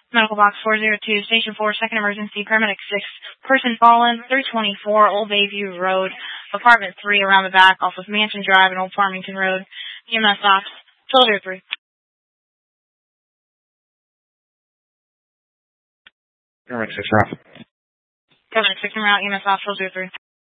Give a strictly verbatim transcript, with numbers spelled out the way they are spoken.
Medical box four zero two, station four, second emergency, paramedic six, person fallen, three twenty-four, Old Bayview Road, apartment three, around the back, off of Mansion Drive and Old Farmington Road. E M S ops, soldier three. Paramedic six, route. Paramedic six, route, E M S ops, soldier three.